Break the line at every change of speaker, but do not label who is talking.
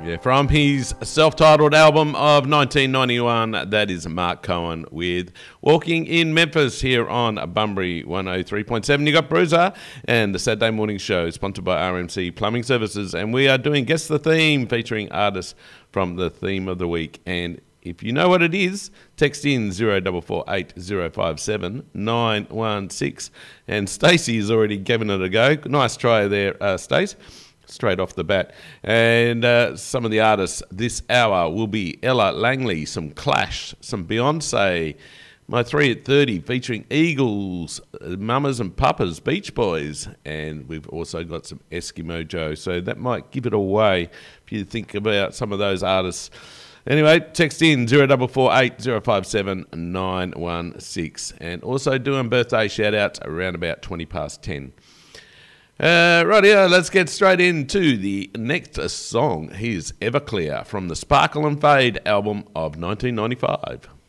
Yeah, from his self-titled album of 1991, that is Mark Cohen with Walking in Memphis here on Bunbury 103.7. You got Bruiser and the Saturday Morning Show, sponsored by RMC Plumbing Services, and we are doing Guess the Theme, featuring artists from the theme of the week. And if you know what it is, text in 0448 057 916. And Stacey has already given it a go. Nice try there, Stace. Straight off the bat. And some of the artists this hour will be Ella Langley, some Clash, some Beyonce, My 3 at 30 featuring Eagles, Mamas and Papas, Beach Boys, and we've also got some Eskimo Joe. So that might give it away if you think about some of those artists. Anyway, text in 0448 057 916. And also doing birthday shout-outs around about 20 past 10. Right here, let's get straight into the next song. Here's Everclear from the Sparkle and Fade album of 1995.